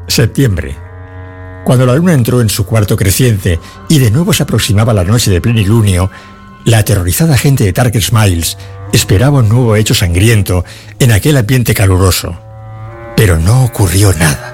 Septiembre. Cuando la luna entró en su cuarto creciente y de nuevo se aproximaba la noche de plenilunio, la aterrorizada gente de Target Smiles esperaba un nuevo hecho sangriento en aquel ambiente caluroso. Pero no ocurrió nada.